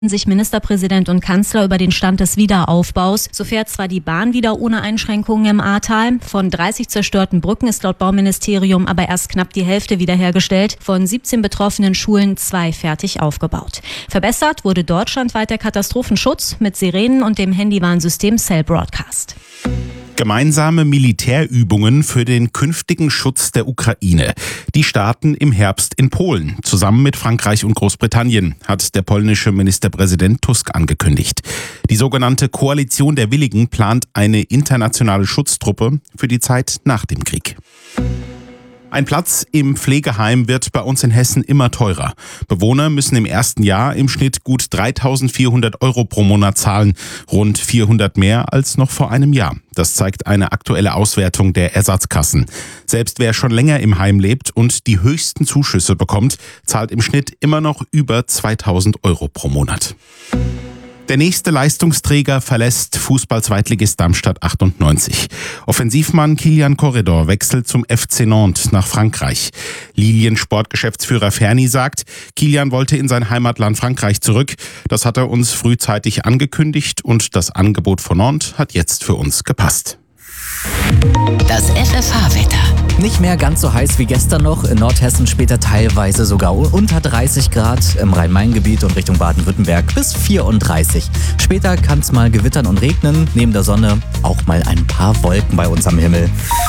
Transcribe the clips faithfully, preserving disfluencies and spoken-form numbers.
sich Ministerpräsident und Kanzler über den Stand des Wiederaufbaus. So fährt zwar die Bahn wieder ohne Einschränkungen im Ahrtal. Von dreißig zerstörten Brücken ist laut Bauministerium aber erst knapp die Hälfte wiederhergestellt. Von siebzehn betroffenen Schulen zwei fertig aufgebaut. Verbessert wurde deutschlandweit der Katastrophenschutz mit Sirenen und dem Handywarnsystem Cell Broadcast. Gemeinsame Militärübungen für den künftigen Schutz der Ukraine. Die starten im Herbst in Polen. Zusammen mit Frankreich und Großbritannien, hat der polnische Ministerpräsident Tusk angekündigt. Die sogenannte Koalition der Willigen plant eine internationale Schutztruppe für die Zeit nach dem Krieg. Ein Platz im Pflegeheim wird bei uns in Hessen immer teurer. Bewohner müssen im ersten Jahr im Schnitt gut dreitausendvierhundert Euro pro Monat zahlen, rund vierhundert mehr als noch vor einem Jahr. Das zeigt eine aktuelle Auswertung der Ersatzkassen. Selbst wer schon länger im Heim lebt und die höchsten Zuschüsse bekommt, zahlt im Schnitt immer noch über zweitausend Euro pro Monat. Der nächste Leistungsträger verlässt Fußball-Zweitligist Darmstadt achtundneunzig. Offensivmann Kilian Corredor wechselt zum F C Nantes nach Frankreich. Lilien-Sportgeschäftsführer Ferni sagt, Kilian wollte in sein Heimatland Frankreich zurück. Das hat er uns frühzeitig angekündigt und das Angebot von Nantes hat jetzt für uns gepasst. Das F F H-Wetter. Nicht mehr ganz so heiß wie gestern noch. In Nordhessen später teilweise sogar unter dreißig Grad. Im Rhein-Main-Gebiet und Richtung Baden-Württemberg bis vierunddreißig. Später kann es mal gewittern und regnen. Neben der Sonne auch mal ein paar Wolken bei uns am Himmel.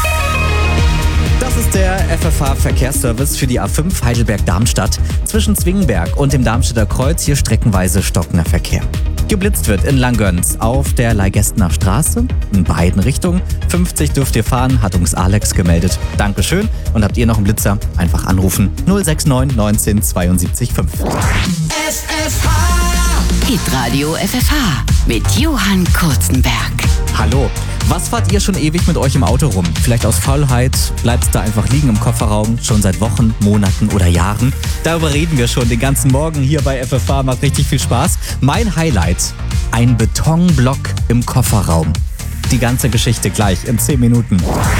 Das ist der F F H-Verkehrsservice für die A fünf Heidelberg-Darmstadt. Zwischen Zwingenberg und dem Darmstädter Kreuz hier streckenweise stockender Verkehr. Geblitzt wird in Langgöns auf der Leihgästener Straße in beiden Richtungen. fünfzig dürft ihr fahren, hat uns Alex gemeldet. Dankeschön. Und habt ihr noch einen Blitzer? Einfach anrufen. null sechs neun neunzehn zweiundsiebzig fünf. F F H. Hitradio F F H mit Johann Kurzenberg. Hallo. Was fahrt ihr schon ewig mit euch im Auto rum? Vielleicht aus Faulheit? Bleibt es da einfach liegen im Kofferraum? Schon seit Wochen, Monaten oder Jahren? Darüber reden wir schon den ganzen Morgen hier bei F F H. Macht richtig viel Spaß. Mein Highlight: ein Betonblock im Kofferraum. Die ganze Geschichte gleich in zehn Minuten.